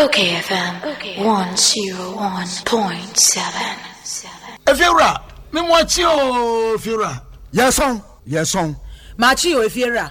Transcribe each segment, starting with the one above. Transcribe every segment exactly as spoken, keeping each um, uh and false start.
Okay, F M. Okay. one oh one point seven. Efiora, me mwachi o Efiora. Yes on, yes on. Machi o Efiora.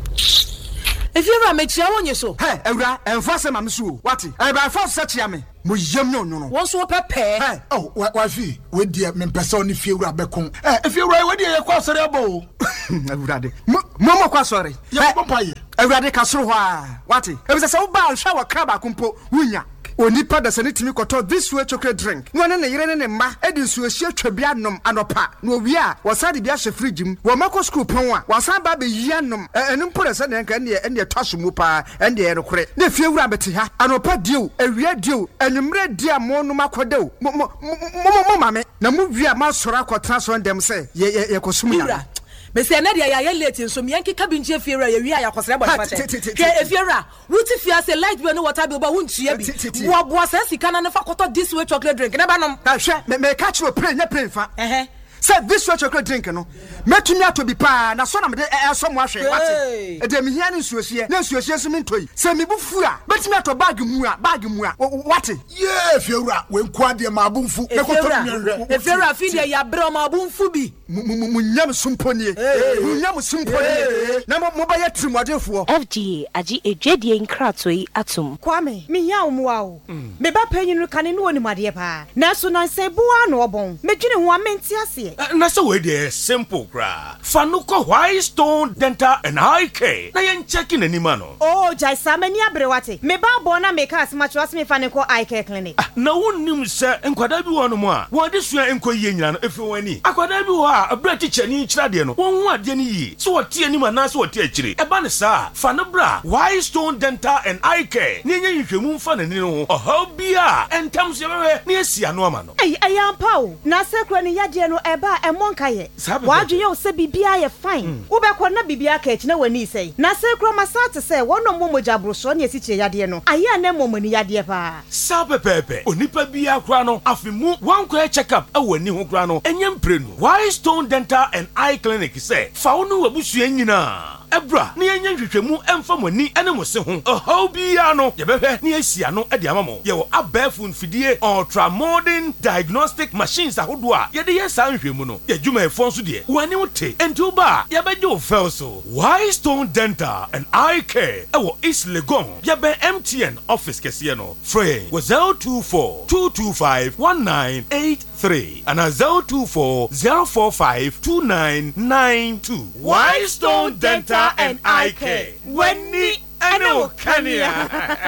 Efiora me chia wonye so. Hey, Ewra, enfase ma me so. What? E ba force se chia me. Mo yem no no. Won so pepe. Hey, oh, wa fi, we die me pese oni Efiora bekon. Eh, Efiora we die ye kwa sori abo. Ewra de. Mo mo kwa sori. Ye papa ye. Ewra de ka soro ho a. What? E be se wo ba hwa wa kra ba kumpo wunya. Onipa da sane timi koto this way chocolate drink. No na ne yire ne ne ma edi nsuo hia twabia nom anopa. No wi a wasade bia hye fridge mu. Wo mako school pon a wasan ba be yia nom. Enu mpore se ne nka ne ne twaso mu pa ende ye rekore. Ne fie wura beti ha. Anopa dio, ewia dio, enumre dia mo no makodew. Mo mo mo mame. Na mu wi a ma soro akotra so ndem se ye ye kosum ya. Me say na dia ya late nso me yanki kabinje Efiora ye wi aya kwasere body fate. Ke Efiora, wuti fia say light be no water be ba wuntua bi. Wo bo asa sika na ne fa koto this way chocolate drink. Na ba nom. Ka hwe me me catch you pray, nya pray fa. Eh eh. Say this way chocolate drink no. Metumi ato bi pa na so na me de eso mo ahwe wate. E de me hia ne nsuohie. Na nsuohie so me ntoi. Say me bufu a, betumi ato bag mu a, bag mu a. Wate. Yeah, Efiora, we kwa de ma abunfu. E koto mi. Efiora fi de ya bre ma abunfu bi. Munyam sumponie. Munyam sumponie. Na mo ba ya trimodefo. F G A agi edwedie nkrato yi atom. Kwame, me ya omwa o. Me ba panyinu kane no oni made pa. Na so na se bua no obon. Medwene ho amenti ase. Na so we dey simple gra. Fanuko White Stone Dental and Eye Care. Na yen checking anima no. Oh, jai samani abrewate. Me ba bona make us match was me Fanuko Eye Care clinic. Na wonnim se enkwada bi wono mo a. Wo de sua enko yie nyina no efi wani. Akwada bi wo a abra teacher ni kira de no. Won hu ade ni yi. So wo tie anima na so wo tie akire. E ba ne sa. Fanubra White Stone Dental and Eye Care. Ni nya nhwemu mfa na ni no. Oho bia entam se bewe ni asia no ama no. Ai ayampa o. Na sekro ni yade no eba emonka ye. Wadwe yo se bibia ye fine. Wo be ko na bibia ka echi na wani sei. Na sekro masate se wono momoja broso na esi che yade no. Aya na momoni yade pa. Sabe pepe. Onipa bia kra no afimu wan kwa check up e wani ho kra no. Enye mprenu. White Stone Dental and Eye Clinic say fa wono wabusua nyina. Ebra ni enye hwehwemu emfa mani ene mo se ho. Oho bia no ye behwe ni asia no e de amamo. Ye wo abafu nfidie ultra modern diagnostic machines ahodo a ye de ye san hwehmu no. Ye dwuma efo nso de. Wani wote enti ba ye beje o fel so. White Stone Dental and Eye Care e wo East Legon. Ye be M T N office kese no. Free was zero two four two two five one nine eight three and a zero two four zero four five two nine nine two. White Stone Dental and Eye Care. Wenni eno kania.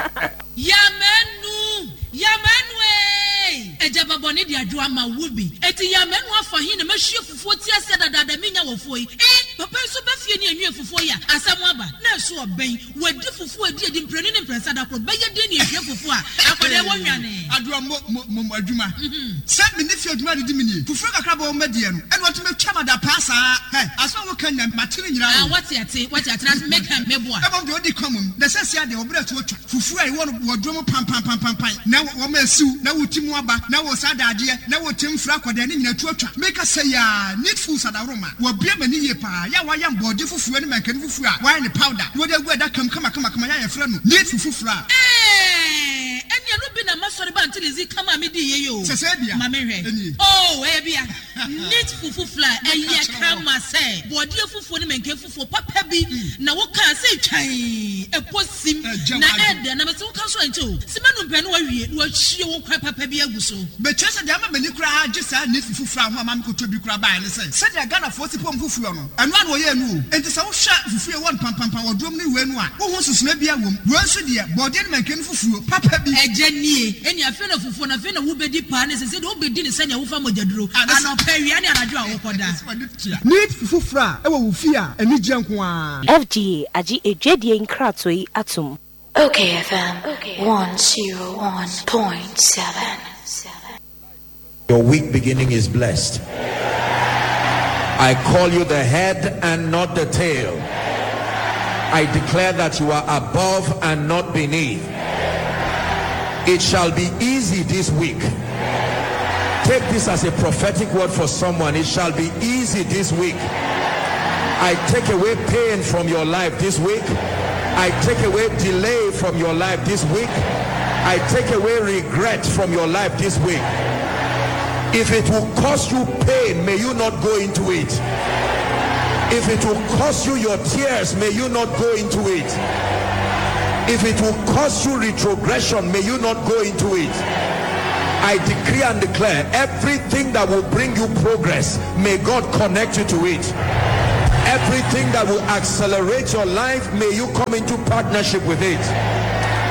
Yamenu, yamenu eh. Ejaba boni di adwa ma wubi. Eti yamenu afa hin na mahwie fufuo ti ase dadada menya wofo yi. Eh, papa so ba fie ne anwie fufuo ya. Asam aba. Na so oben. Wadi fufuo adi adi mprenu ne mpresa da kro. Ba ye de ne ahwie fufuo a. Akode wo nwane. Adwa mo mo adwuma. Se me ne fie adwuma de dimi ni. Fufuo kakra ba wo madie no. Eno to me twa ma da pasa. Hey, aso wo kan matire nyira. Ah, what yate, what yate na make am mebo a. Ebo de odi komum. The sense ya de obra to twa. Fufuo ai wo wodwo mo pam pam pam pam pam. Na wo ma siu, na wo timu aba, na wo sada ade, na wo temfra kwada ne nyina to atwa. Make say ya need food sadaroma. Wo bia mani ye pa. Ya wa yam body fufuo ne mankan fufuo a. Wa ne powder. Wo de gu da kam kama kama kama ya yefra no. Need fufuo a. Eh, enya no bi na masori ba ntilizi kama me di ye yo. Se se bia. Ma me hwe. Oh, e bia. Need fufuo fla eye kama say. Body fufuo ne mankan fufuo papa bi na wo kan say twan. E posim na ede na me se wo kan so ancho. Simanu mpe no wa wie, wo hie wo kwa papa bi aguso. Be chese de ama mani kura ha gisa need fufuo fra ho ama me ko tobi kura ba ne say. Se de Ghana forty pom fufuo no. Eno an wo ye nu. Enti se wo hwa fufuo won pam pam pam wodrom ne we nu a. Wo ho susuna bia wom. Wo so de body ne mankan fufuo papa bi. Eje nie, eni afi na fufuo na afi na wo bedi pa ne se se de wo bedi ne se ne wo fa mojaduro. Ano pa wi ani anadwo a wo koda. Need fufuo fra e wo wo fi a eni gye nko a. F G A agi edwedie nkrato yi atom. Okay, F M. Okay. one oh one point seven. Your week beginning is blessed. I call you the head and not the tail. I declare that you are above and not beneath. It shall be easy this week. Take this as a prophetic word for someone. It shall be easy this week. I take away pain from your life this week. I take away delay from your life this week. I take away regret from your life this week. If it will cause you pain, may you not go into it. If it will cause you your tears, may you not go into it. If it will cause you retrogression, may you not go into it. I decree and declare, everything that will bring you progress, may God connect you to it. Everything that will accelerate your life, may you come into partnership with it.